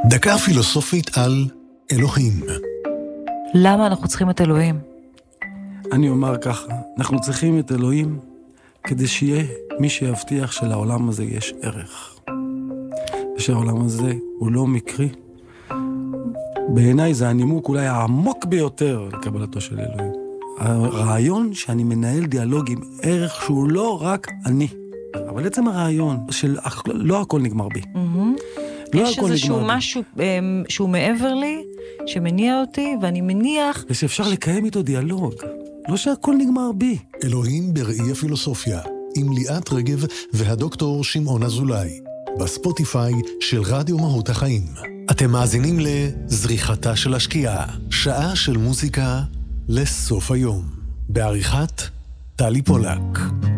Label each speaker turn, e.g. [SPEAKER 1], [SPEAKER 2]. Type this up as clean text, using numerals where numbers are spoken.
[SPEAKER 1] דקה פילוסופית על אלוהים.
[SPEAKER 2] למה אנחנו צריכים את אלוהים?
[SPEAKER 3] אני אומר ככה, אנחנו צריכים את אלוהים כדי שיהיה מי שיבטיח שלעולם הזה יש ערך. ושהעולם הזה הוא לא מקרי. בעיניי זה הנימוק אולי העמוק ביותר לקבלתו של אלוהים. הרעיון שאני מנהל דיאלוג עם ערך שהוא לא רק אני, אבל עצם הרעיון של לא הכל נגמר בי.
[SPEAKER 2] יש איזשהו משהו שהוא מעבר לי, שמניע אותי, ואני מניח...
[SPEAKER 3] ושאפשר לקיים איתו דיאלוג. לא שהכל נגמר בי.
[SPEAKER 1] אלוהים בראי הפילוסופיה, עם ליאת רגב והדוקטור שמעון אזולאי, בספוטיפיי של רדיו מהות החיים. אתם מאזינים לזריחתה של השקיעה, שעה של מוזיקה לסוף היום, בעריכת טלי פולק.